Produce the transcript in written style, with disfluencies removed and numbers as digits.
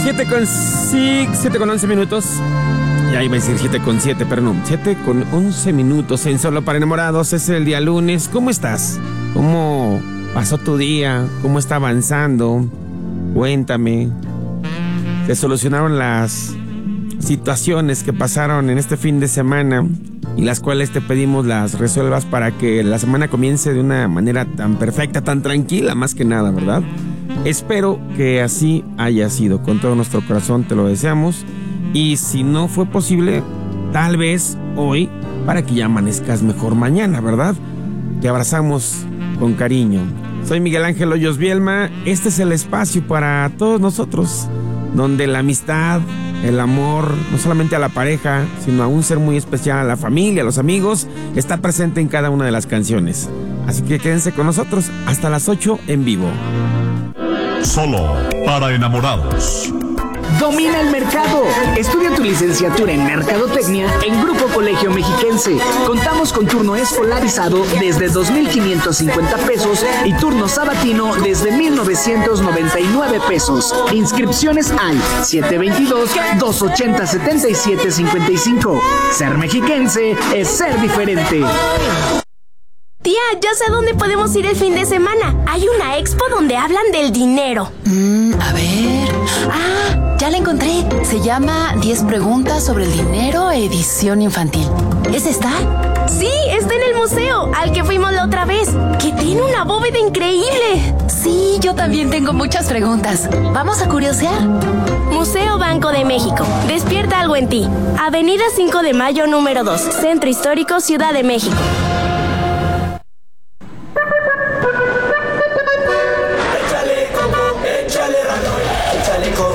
7 con 11 minutos. Ya iba a decir 7 con 7, pero no, 7 con 11 minutos en Solo para Enamorados. Es el día lunes. ¿Cómo estás? ¿Cómo pasó tu día? ¿Cómo está avanzando? Cuéntame. ¿Se solucionaron las situaciones que pasaron en este fin de semana y las cuales te pedimos las resuelvas para que la semana comience de una manera tan perfecta, tan tranquila, más que nada, ¿verdad? Espero que así haya sido. Con todo nuestro corazón te lo deseamos. Y si no fue posible, tal vez hoy, para que ya amanezcas mejor mañana, ¿verdad? Te abrazamos con cariño. Soy Miguel Ángel Hoyos Bielma. Este es el espacio para todos nosotros, donde la amistad, el amor, no solamente a la pareja, sino a un ser muy especial, a la familia, a los amigos, está presente en cada una de las canciones. Así que quédense con nosotros hasta las 8 en vivo. Solo para enamorados. Domina el mercado. Estudia tu licenciatura en Mercadotecnia en Grupo Colegio Mexiquense. Contamos con turno escolarizado desde 2,550 pesos y turno sabatino desde 1,999 pesos. Inscripciones al 722-280-7755. Ser mexiquense es ser diferente. Tía, ya sé dónde podemos ir el fin de semana. Hay una expo donde hablan del dinero. A ver. Ya la encontré. Se llama 10 preguntas sobre el dinero, edición infantil. ¿Es esta? Sí, está en el museo, al que fuimos la otra vez, que tiene una bóveda increíble. Sí, yo también tengo muchas preguntas. ¿Vamos a curiosear? Museo Banco de México. Despierta algo en ti. Avenida 5 de Mayo, número 2. Centro Histórico, Ciudad de México.